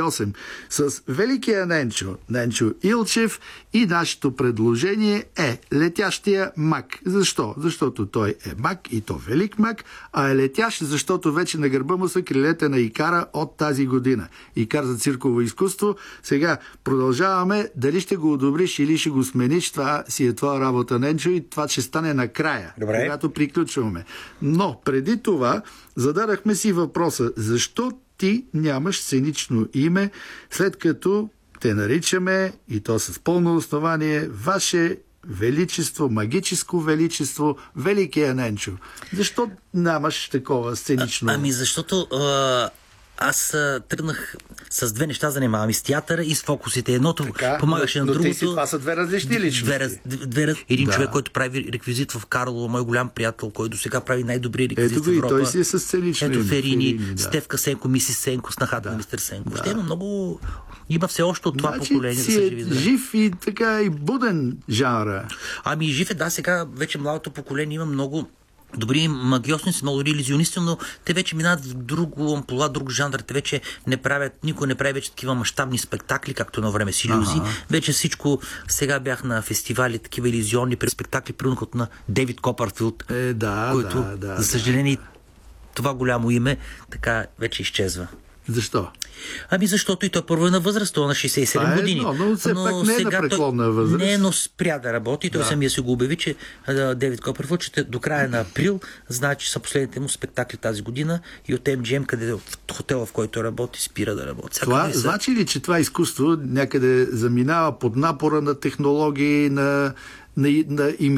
28 с великия Ненчо Илчев и нашето предложение е летящия мак. Защо? Защото той е мак и то велик мак, а е летящ, защото вече на гърба му са крилете на Икара от тази година. Икар за цирково изкуство. Сега продължаваме. Дали ще го одобриш или ще го смениш, това си е твоя работа, Ненчо, и това ще стане накрая, когато приключваме. Но преди това зададахме си въпроса: защо ти нямаш сценично име, след като те наричаме, и то с пълно основание, Ваше Величество, магическо величество, великия Ненчо? Защо нямаш такова сценично? Ами защото аз тръгнах с две неща, занимавам и с театъра, и с фокусите. Едното помагаше на другото. Това са две различни личности. Един човек, който прави реквизит в Карлово, мой голям приятел, който сега прави най-добри реквизит в Европа. Той си е със сценично име. Ето Ферини, Стефка Сенко, мисис Сенко, снахата на мистер Сенко. Въобще има много... Има все още от това поколение да са живи. Жив и така и буден жанра. Ами жив е, да, сега вече младото поколение има много добри магиосници, много добри илюзионисти, но те вече минават в друго амплуа, друг жанр. Те вече не правят, никой не прави вече такива мащабни спектакли, както на време с илюзии. Вече всичко, сега бях на фестивали, такива илюзионни спектакли, примерно като на Дейвид Копърфилд, който, за съжаление, това голямо име така вече изчезва. Защо? Ами защото и той първо е на възраст, той е на 67 години. Но все пак не е на преклонна възраст. Не, но спря да работи. Той самия си го обяви, че Дейвид Копърфилд, че до края на април, значи са последните му спектакли тази година и от MGM, къде в хотела, в който работи, спира да работи. Това значи ли, че това изкуство някъде заминава под напора на технологии, на